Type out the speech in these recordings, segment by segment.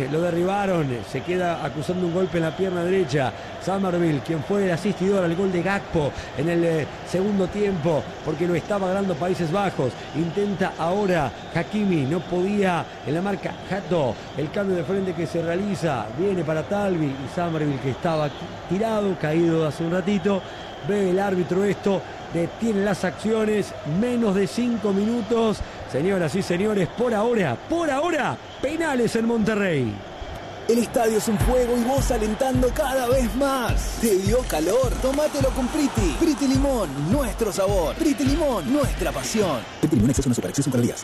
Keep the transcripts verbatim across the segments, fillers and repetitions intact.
Dufris, lo derribaron, se queda acusando un golpe en la pierna derecha. Summerville, quien fue el asistidor al gol de Gakpo en el eh, segundo tiempo, porque lo estaba ganando Países Bajos. Intenta ahora Hakimi, no podía en la marca Hato. El cambio de frente que se realiza, viene para Talvi y Summerville, que estaba tirado, caído hace un ratito. Ve el árbitro esto, detiene las acciones, menos de cinco minutos. Señoras y señores, por ahora, por ahora, penales en Monterrey. El estadio es un fuego y vos alentando cada vez más. ¿Te dio calor? Tómatelo con Priti. Priti Limón, nuestro sabor. Priti Limón, nuestra pasión. Priti Limón, exceso no supera, exceso en calorías.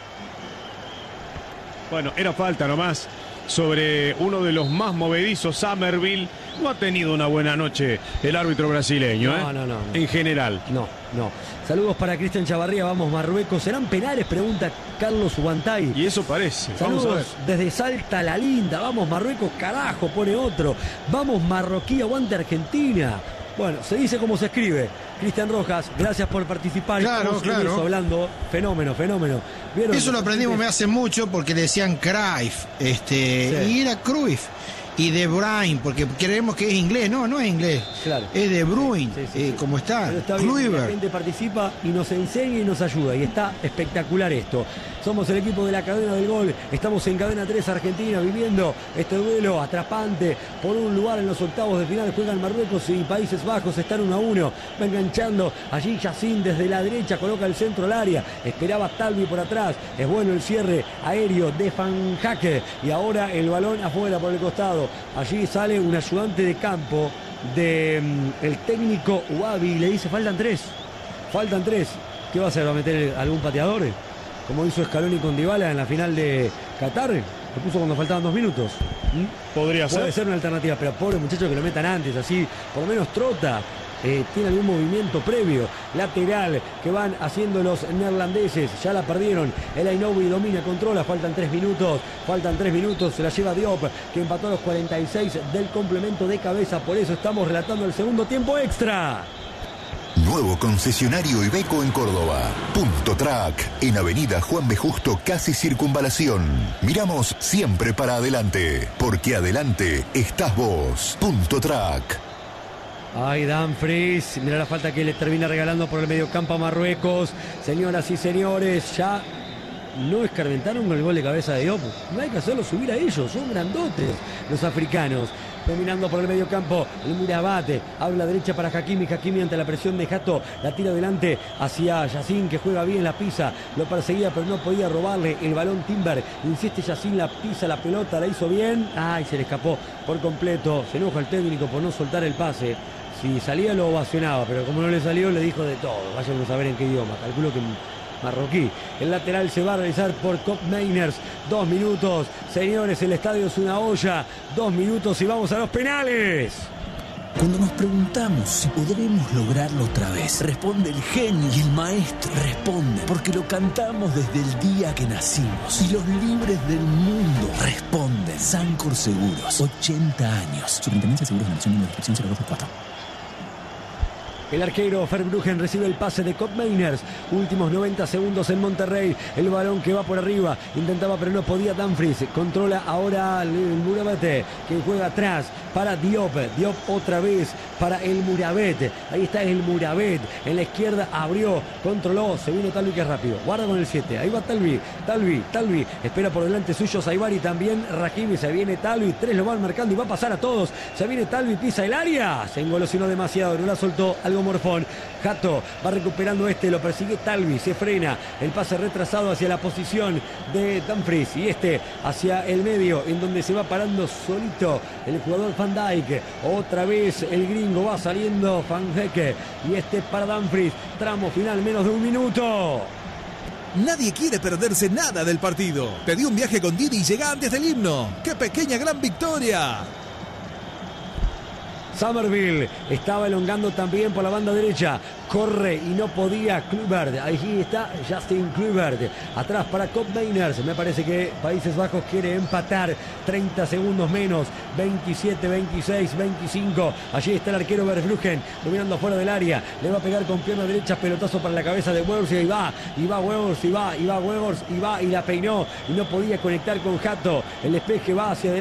Bueno, era falta nomás sobre uno de los más movedizos, Summerville. No ha tenido una buena noche el árbitro brasileño, no, ¿eh? No, no, no. En general. No, no. Saludos para Cristian Chavarría, vamos Marruecos. ¿Serán penales? Pregunta Carlos Guantay. Y eso parece. Saludos vamos a ver. desde Salta la Linda. Vamos Marruecos, carajo, pone otro. Vamos Marroquí, aguante Argentina. Bueno, se dice como se escribe. Cristian Rojas, gracias por participar. Claro, claro. Hablando, fenómeno, fenómeno. ¿Vieron? Eso lo aprendimos me hace mucho porque le decían Cruyff, este, sí. y era Cruyff. Y De Bruyne, porque creemos que es inglés. No, no es inglés. Claro. Es De Bruyne, sí, sí, eh, sí. Como está. está bien, la gente participa y nos enseña y nos ayuda. Y está espectacular esto. Somos el equipo de la cadena del gol. Estamos en Cadena tres Argentina viviendo este duelo atrapante por un lugar en los octavos de final. Juegan Marruecos y Países Bajos. Están uno a uno. Va enganchando. Allí Yacine desde la derecha coloca el centro al área. Esperaba Talvi por atrás. Es bueno el cierre aéreo de Van Hake. Y ahora el balón afuera por el costado. Allí sale un ayudante de campo de um, el técnico Uabi y le dice faltan tres. Faltan tres. ¿Qué va a hacer? ¿Va a meter algún pateador? Como hizo Scaloni con Dybala en la final de Qatar. Lo puso cuando faltaban dos minutos. ¿Mm? Podría ser. Puede ser una alternativa, pero pobre muchacho que lo metan antes, así por lo menos trota. Eh, tiene algún movimiento previo, lateral, que van haciendo los neerlandeses. Ya la perdieron. El Ainobi domina, controla. Faltan tres minutos. Faltan tres minutos. Se la lleva Diop, que empató a los cuarenta y seis del complemento de cabeza. Por eso estamos relatando el segundo tiempo extra. Nuevo concesionario Iveco en Córdoba. Punto Track, en Avenida Juan B. Justo, casi Circunvalación. Miramos siempre para adelante, porque adelante estás vos. Punto Track. Ay, Dumfries, mira la falta que le termina regalando por el mediocampo a Marruecos. Señoras y señores, ya no escarmentaron con el gol de cabeza de Diop. No hay que hacerlo subir a ellos, son grandotes los africanos. Dominando por el medio campo, el Murabate, abre la derecha para Hakimi, Hakimi ante la presión de Hato, la tira adelante hacia Yacine, que juega bien la pisa, lo perseguía pero no podía robarle el balón Timber, insiste Yacine, la pisa, la pelota, la hizo bien, ay, se le escapó por completo, se enoja el técnico por no soltar el pase, si salía lo ovacionaba, pero como no le salió le dijo de todo, vayan a saber en qué idioma, calculo que marroquí. El lateral se va a realizar por Koopmeiners. Dos minutos. Señores, el estadio es una olla. Dos minutos y vamos a los penales. Cuando nos preguntamos si podremos lograrlo otra vez, responde el genio y el maestro. Responde porque lo cantamos desde el día que nacimos. Y los libres del mundo responden. Sancor Seguros, ochenta años. Superintendencia de Seguros de la Nación, número de inscripción cero dos cuatro. El arquero Verbruggen recibe el pase de Koopmeiners. Últimos noventa segundos en Monterrey. El balón que va por arriba. Intentaba pero no podía Dumfries. Controla ahora el Murabete, que juega atrás para Diop. Diop otra vez para el Murabet. Ahí está el Murabet. En la izquierda abrió, controló. Se viene Talvi, que es rápido. Guarda con el siete. Ahí va Talvi. Talvi, Talvi. Espera por delante suyo Saibari. También Hakimi. Se viene Talvi. Tres lo van marcando y va a pasar a todos. Se viene Talvi. Pisa el área. Se engolosinó demasiado. No la soltó. Algo Morfón. Hato va recuperando este, lo persigue Talvi, se frena, el pase retrasado hacia la posición de Dumfries y este hacia el medio, en donde se va parando solito el jugador Van Dijk. Otra vez el gringo va saliendo Van Heke y este para Dumfries, tramo final, menos de un minuto. Nadie quiere perderse nada del partido. Pedí un viaje con Didi y llega antes del himno. ¡Qué pequeña gran victoria! Summerville estaba elongando también por la banda derecha. Corre y no podía Kluivert. Ahí está Justin Kluivert. Atrás para Koopmeiners. Me parece que Países Bajos quiere empatar. treinta segundos menos. veintisiete, veintiséis, veinticinco. Allí está el arquero Verbruggen dominando fuera del área. Le va a pegar con pierna derecha. Pelotazo para la cabeza de Weghorst. Y va. Y va Weghorst. Y va. Y va Weghorst. Y va. Y la peinó. Y no podía conectar con Hato. El despeje va hacia adelante.